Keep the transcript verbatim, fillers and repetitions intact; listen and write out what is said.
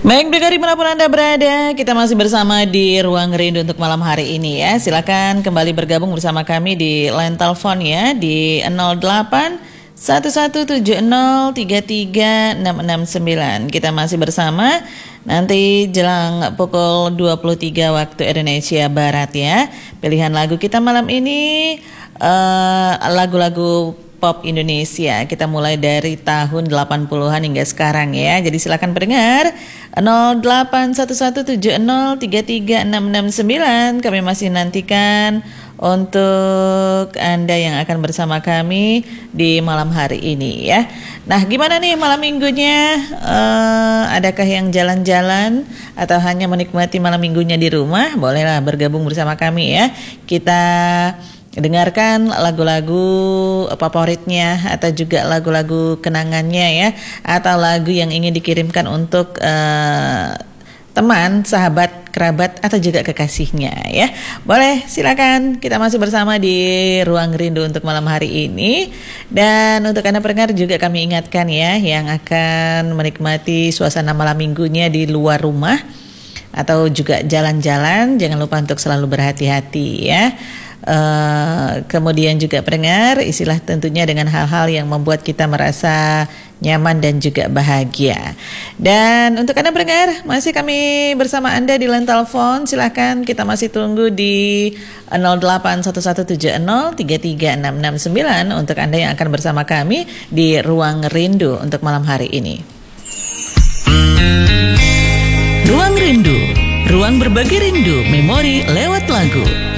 Baik, dengar dimanapun Anda berada, kita masih bersama di Ruang Rindu untuk malam hari ini ya. Silakan kembali bergabung bersama kami di line telepon ya di nol delapan satu satu tujuh nol tiga tiga enam enam sembilan. Kita masih bersama nanti jelang pukul dua puluh tiga waktu Indonesia Barat ya. Pilihan lagu kita malam ini uh, lagu-lagu pop Indonesia. Kita mulai dari tahun delapan puluhan hingga sekarang ya. Jadi silakan pendengar nol delapan satu satu tujuh nol tiga tiga enam enam sembilan. Kami masih nantikan untuk Anda yang akan bersama kami di malam hari ini ya. Nah, gimana nih malam minggunya? Uh, adakah yang jalan-jalan atau hanya menikmati malam minggunya di rumah? Bolehlah bergabung bersama kami ya. Kita dengarkan lagu-lagu favoritnya atau juga lagu-lagu kenangannya ya, atau lagu yang ingin dikirimkan untuk uh, teman, sahabat, kerabat atau juga kekasihnya ya. Boleh, silakan. Kita masih bersama di Ruang Rindu untuk malam hari ini. Dan untuk Anda pendengar juga kami ingatkan ya, yang akan menikmati suasana malam minggunya di luar rumah atau juga jalan-jalan, jangan lupa untuk selalu berhati-hati ya. Uh, kemudian juga pendengar, isilah tentunya dengan hal-hal yang membuat kita merasa nyaman dan juga bahagia. Dan untuk Anda pendengar, masih kami bersama Anda di line telepon. Silahkan, kita masih tunggu di nol delapan satu satu tujuh nol tiga tiga enam enam sembilan untuk Anda yang akan bersama kami di Ruang Rindu untuk malam hari ini. Ruang Rindu, ruang berbagi rindu, memori lewat lagu.